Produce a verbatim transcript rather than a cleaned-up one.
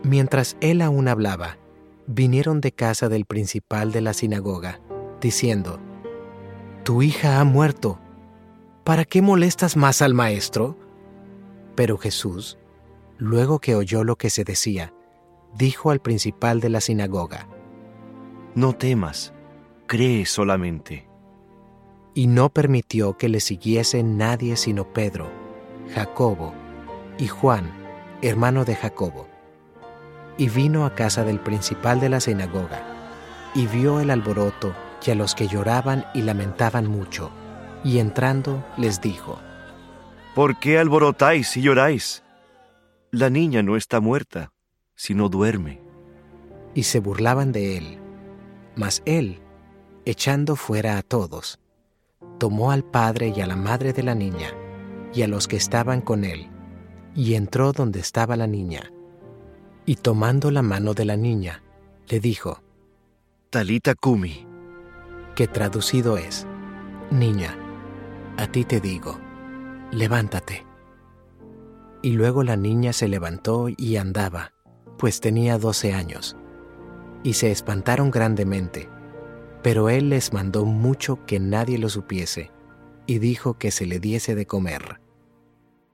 Mientras él aún hablaba, vinieron de casa del principal de la sinagoga, diciendo: «Tu hija ha muerto. ¿Para qué molestas más al maestro?». Pero Jesús, luego que oyó lo que se decía, dijo al principal de la sinagoga: «No temas, cree solamente». Y no permitió que le siguiese nadie sino Pedro, Jacobo y Juan, hermano de Jacobo. Y vino a casa del principal de la sinagoga, y vio el alboroto y a los que lloraban y lamentaban mucho, y entrando les dijo: «¿Por qué alborotáis y lloráis? La niña no está muerta, sino duerme». Y se burlaban de él. Mas él, echando fuera a todos, tomó al padre y a la madre de la niña, y a los que estaban con él, y entró donde estaba la niña. Y tomando la mano de la niña, le dijo: «Talita cumi», que traducido es: «Niña, a ti te digo, levántate». Y luego la niña se levantó y andaba, pues tenía doce años. Y se espantaron grandemente, pero él les mandó mucho que nadie lo supiese, y dijo que se le diese de comer.